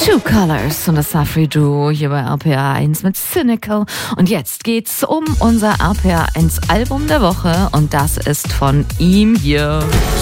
Two Colors und das Safri Duo hier bei RPA 1 mit Cynical. Und jetzt geht's um unser RPA 1 Album der Woche und das ist von ihm hier.